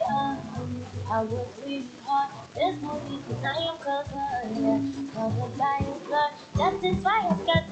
I was really hard. There's no reason I am covered, yeah. Covered by your blood. That is why I've got